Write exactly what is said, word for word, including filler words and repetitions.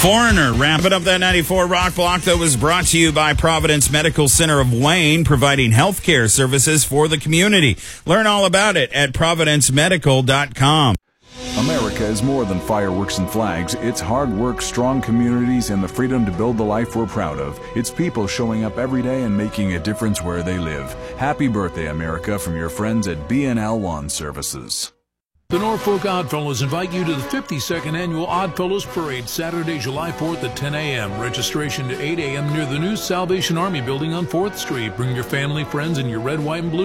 Foreigner. Wrapping up that ninety-four Rock Block that was brought to you by Providence Medical Center of Wayne, providing health care services for the community. Learn all about it at providence medical dot com. America is more than fireworks and flags. It's hard work, strong communities, and the freedom to build the life we're proud of. It's people showing up every day and making a difference where they live. Happy birthday, America, from your friends at B and L Lawn Services. The Norfolk Oddfellows invite you to the fifty-second Annual Oddfellows Parade, Saturday, July fourth at ten a.m. Registration to eight a.m. near the new Salvation Army building on fourth Street. Bring your family, friends, and your red, white, and blue